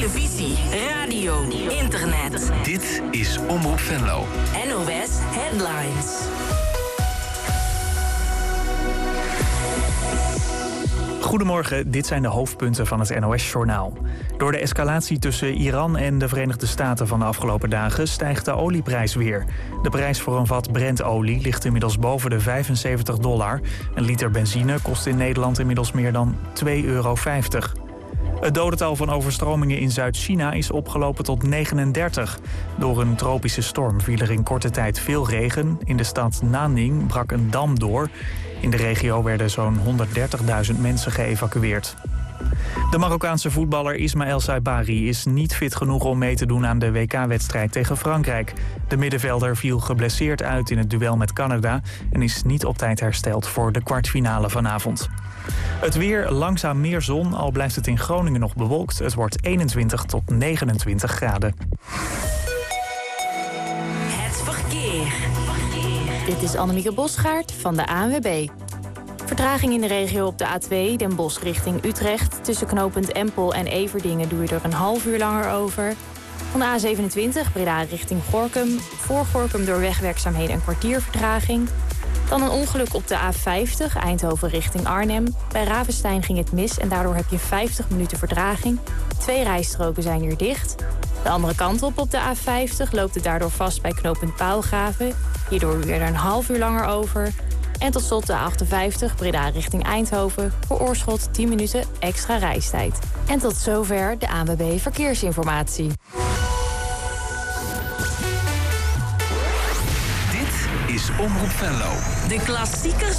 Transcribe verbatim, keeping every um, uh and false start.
televisie, radio, internet. Dit is Omroep Venlo. N O S Headlines. Goedemorgen, dit zijn de hoofdpunten van het N O S-journaal. Door de escalatie tussen Iran en de Verenigde Staten van de afgelopen dagen stijgt de olieprijs weer. De prijs voor een vat Brent-olie ligt inmiddels boven de vijfenzeventig dollar. Een liter benzine kost in Nederland inmiddels meer dan twee euro vijftig. Het dodental van overstromingen in Zuid-China is opgelopen tot negenendertig. Door een tropische storm viel er in korte tijd veel regen. In de stad Nanning brak een dam door. In de regio werden zo'n honderddertigduizend mensen geëvacueerd. De Marokkaanse voetballer Ismaël Saibari is niet fit genoeg om mee te doen aan de W K-wedstrijd tegen Frankrijk. De middenvelder viel geblesseerd uit in het duel met Canada en is niet op tijd hersteld voor de kwartfinale vanavond. Het weer, langzaam meer zon, al blijft het in Groningen nog bewolkt. Het wordt eenentwintig tot negenentwintig graden. Het verkeer. Dit is Annemieke Bosgaard van de A N W B. Vertraging in de regio op de A twee, Den Bosch richting Utrecht. Tussen knooppunt Empel en Everdingen doe je er een half uur langer over. Van de A zevenentwintig, Breda richting Gorinchem. Voor Gorinchem door wegwerkzaamheden een kwartier vertraging. Dan een ongeluk op de A vijftig, Eindhoven richting Arnhem. Bij Ravenstein ging het mis en daardoor heb je vijftig minuten vertraging. Twee rijstroken zijn hier dicht. De andere kant op op de A vijftig loopt het daardoor vast bij knooppunt Paalgraven. Hierdoor weer er een half uur langer over. En tot slot de A achtenvijftig, Breda richting Eindhoven. Voor Oorschot tien minuten extra reistijd. En tot zover de A N W B Verkeersinformatie. Dit is Omroep Venlo. De klassiekers